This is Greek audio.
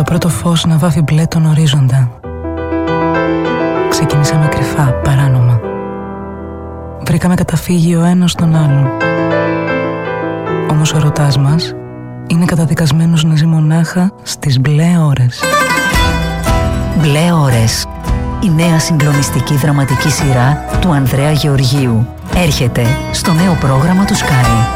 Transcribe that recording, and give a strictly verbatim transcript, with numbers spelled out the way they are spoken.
πρώτο φως να βάφει μπλε τον ορίζοντα. Ξεκινήσαμε κρυφά, παράνομα. Βρήκαμε καταφύγιο ο ένας στον άλλον. Όμως ο ερωτάς μας είναι καταδικασμένος να ζει μονάχα στις μπλε ώρες. Μπλε ώρες. Η νέα συγκλονιστική δραματική σειρά του Ανδρέα Γεωργίου έρχεται στο νέο πρόγραμμα του Sky.